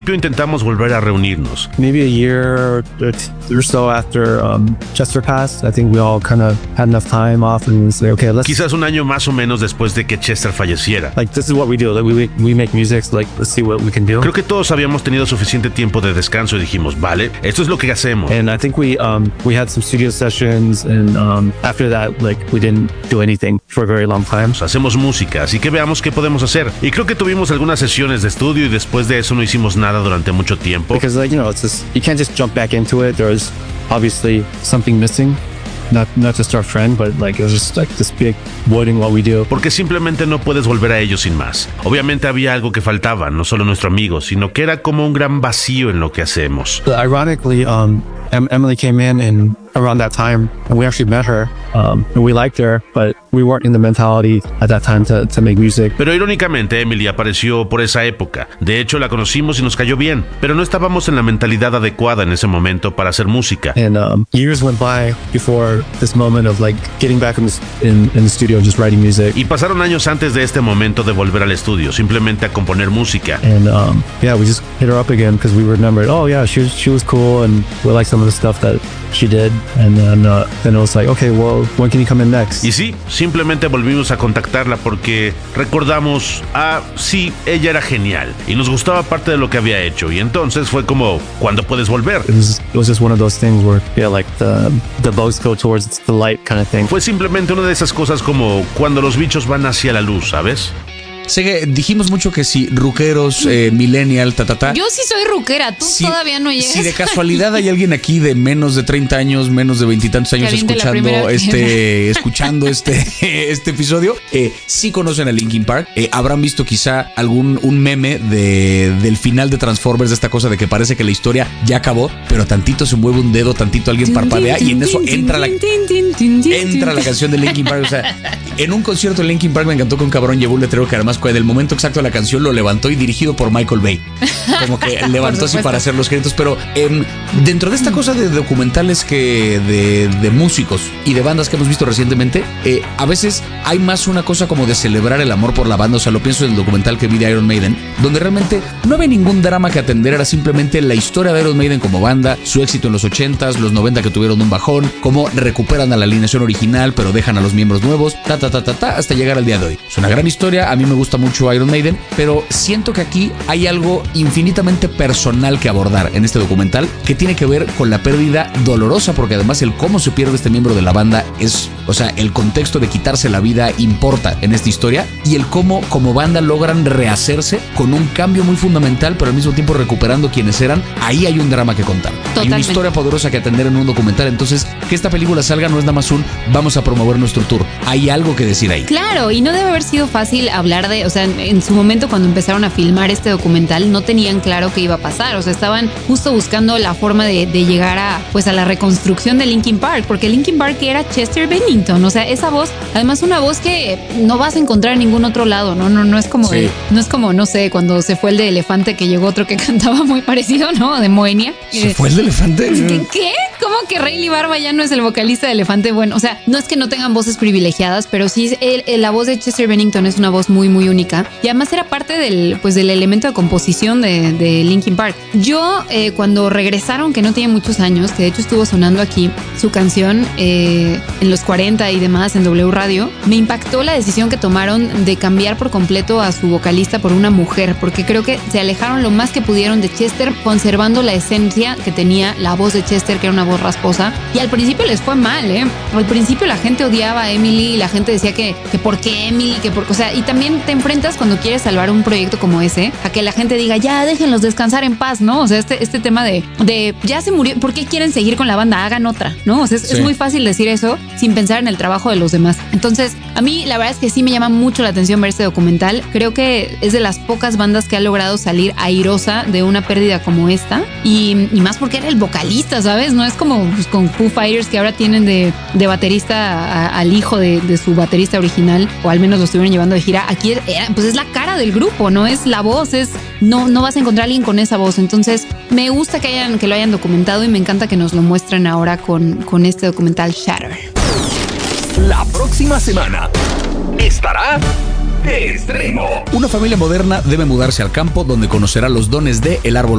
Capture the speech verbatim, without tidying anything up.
Intentamos volver a reunirnos. Maybe a year or so after um, Chester passed, I think we all kind of had enough time off and was like, okay, let's. Quizás un año más o menos después de que Chester falleciera. Like, this is what we do. Like, we we make music. So, like, let's see what we can do. Creo que todos habíamos tenido suficiente tiempo de descanso y dijimos, vale, esto es lo que hacemos. And I think we um we had some studio sessions, and um after that, like, we didn't do anything for a very long time. Hacemos música, así que veamos qué podemos hacer. Y creo que tuvimos algunas sesiones de estudio y después de eso no hicimos nada durante mucho tiempo. Because, like, you know, it's just, you can't just jump back into it. There's obviously something missing. Not, not just our friend, but like it was just like this big void in what we do. Porque simplemente no puedes volver a ello sin más. Obviamente había algo que faltaba, no solo nuestro amigo, sino que era como un gran vacío en lo que hacemos. But ironically, um, Emily came in and around that time, and we actually met her, um, and we liked her, but we weren't in the mentality at that time to, to make music. Pero irónicamente, Emily apareció por esa época. De hecho, la conocimos y nos cayó bien, pero no estábamos en la mentalidad adecuada en ese momento para hacer música. And um, years went by before this moment of like getting back in the, in, in the studio and just writing music. Y pasaron años antes de este momento de volver al estudio, simplemente a componer música. And um, yeah, we just hit her up again because we remembered, oh yeah, she was, she was cool, and we liked some of the stuff that she did. And then, uh, then it was like, okay, well, when can you come in next? Y sí, simplemente volvimos a contactarla porque recordamos, ah, sí, ella era genial y nos gustaba parte de lo que había hecho. Y entonces fue como, ¿cuándo puedes volver? It was, it was just one of those things where, yeah, like the, the bugs go towards the light kind of thing. Fue simplemente una de esas cosas como cuando los bichos van hacia la luz, ¿sabes? Sé que dijimos mucho que si ruqueros, eh, millennial, ta, ta, ta. Yo sí soy ruquera, tú si, todavía no llegas. Si de casualidad hay alguien aquí de menos de treinta años, menos de veintitantos años escuchando este, escuchando este, este episodio, eh, sí conocen a Linkin Park, eh, habrán visto quizá algún un meme de, del final de Transformers, de esta cosa de que parece que la historia ya acabó, pero tantito se mueve un dedo, tantito alguien parpadea y en eso entra la, entra la canción de Linkin Park. O sea, en un concierto de Linkin Park me encantó que un cabrón llevó un letrero que además del momento exacto de la canción lo levantó y dirigido por Michael Bay. Como que levantó así para hacer los créditos. Pero eh, dentro de esta cosa de documentales que de, de músicos y de bandas que hemos visto recientemente, eh, a veces hay más una cosa como de celebrar el amor por la banda. O sea, lo pienso en el documental que vi de Iron Maiden, donde realmente no había ningún drama que atender, era simplemente la historia de Iron Maiden como banda, su éxito en los ochentas, los noventa que tuvieron un bajón, cómo recuperan a la alineación original pero dejan a los miembros nuevos, ta ta ta ta ta, hasta llegar al día de hoy. Es una gran historia, a mí me gusta mucho Iron Maiden, pero siento que aquí hay algo infinitamente personal que abordar en este documental que tiene que ver con la pérdida dolorosa, porque además el cómo se pierde este miembro de la banda es, o sea, el contexto de quitarse la vida importa en esta historia, y el cómo como banda logran rehacerse con un cambio muy fundamental, pero al mismo tiempo recuperando quienes eran. Ahí hay un drama que contar. Totalmente. Hay una historia poderosa que atender en un documental. Entonces, que esta película salga no es nada más un vamos a promover nuestro tour. Hay algo que decir ahí. Claro, y no debe haber sido fácil hablar de, o sea, en su momento cuando empezaron a filmar este documental no tenían claro qué iba a pasar, o sea, estaban justo buscando la forma de, de llegar a, pues, a la reconstrucción de Linkin Park, porque Linkin Park era Chester Bennington, o sea, esa voz, además una voz que no vas a encontrar en ningún otro lado, no, no, no es como, sí. el, no es como, no sé, cuando se fue el de Elefante que llegó otro que cantaba muy parecido, ¿no? De Moenia. ¿Se fue el de Elefante? ¿Qué? ¿Qué? ¿Cómo que Rayleigh Barba ya no es el vocalista de Elefante? Bueno, o sea, no es que no tengan voces privilegiadas, pero sí el, el, la voz de Chester Bennington es una voz muy, muy única. Y además era parte del, pues, del elemento de composición de, de Linkin Park. Yo, eh, cuando regresaron, que no tiene muchos años, que de hecho estuvo sonando aquí su canción eh, en los cuarenta y demás en W Radio, me impactó la decisión que tomaron de cambiar por completo a su vocalista por una mujer, porque creo que se alejaron lo más que pudieron de Chester, conservando la esencia que tenía la voz de Chester, que era una voz rasposa. Y al principio les fue mal, ¿eh? Al principio la gente odiaba a Emily y la gente decía que, que por qué Emily, que por, o sea, y también te enfrentas cuando quieres salvar un proyecto como ese, a que la gente diga, ya déjenlos descansar en paz, ¿no? O sea, este, este tema de, de ya se murió, ¿por qué quieren seguir con la banda? Hagan otra, ¿no? O sea, es, sí. es muy fácil decir eso sin pensar en el trabajo de los demás. Entonces, a mí la verdad es que sí me llama mucho la atención ver este documental. Creo que es de las pocas bandas que ha logrado salir airosa de una pérdida como esta, y, y más porque era el vocalista, ¿sabes? No es como pues, con Foo Fighters, que ahora tienen de, de baterista a, al hijo de, de su baterista original, o al menos lo estuvieron llevando de gira. Aquí era, pues es la cara del grupo, no es la voz, es no, no vas a encontrar a alguien con esa voz. Entonces me gusta que, hayan, que lo hayan documentado, y me encanta que nos lo muestren ahora con, con este documental Shatter. La próxima semana estará de estreno. Una familia moderna debe mudarse al campo, donde conocerá los dones de El Árbol